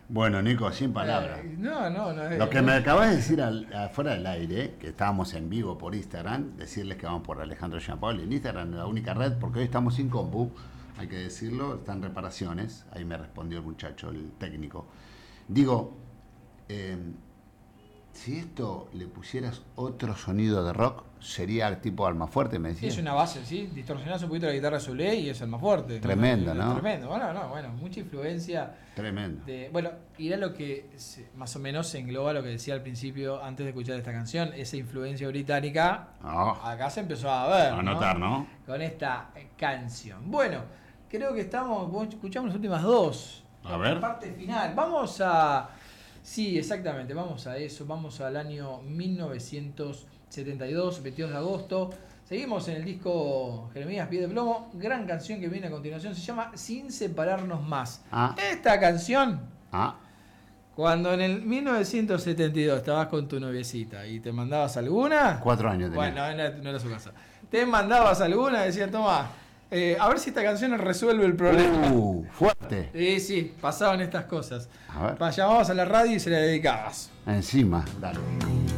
Bueno, Nico, sin palabras. No. Lo que me acabas de decir afuera del aire, que estábamos en vivo por Instagram, decirles que vamos por Alejandro Giampaoli en Instagram, la única red, porque hoy estamos sin compu, hay que decirlo, están en reparaciones. Ahí me respondió el muchacho, el técnico. Digo, si esto le pusieras otro sonido de rock, sería tipo Almafuerte, me decía. Es una base, ¿sí? Distorsionás un poquito la guitarra Zulé y es Almafuerte. Tremendo, ¿no? Tremendo. Bueno, mucha influencia. Tremendo. Bueno, y era lo que más o menos engloba lo que decía al principio, antes de escuchar esta canción, esa influencia británica. Acá se empezó a ver. A notar, ¿no? Con esta canción. Bueno, creo que escuchamos las últimas dos. A ver. La parte final. Vamos a... Sí, exactamente, vamos a eso, vamos al año 1972, 22 de agosto. Seguimos en el disco Jeremías Pie de Plomo, gran canción que viene a continuación, se llama Sin Separarnos Más. Esta canción, cuando en el 1972 estabas con tu noviecita y te mandabas alguna... 4 años tenía. Bueno, no era su casa. Te mandabas alguna, decía, toma... a ver si esta canción resuelve el problema. Fuerte. Sí, pasaban estas cosas. A ver. Llamabas a la radio y se la dedicabas. Encima, dale.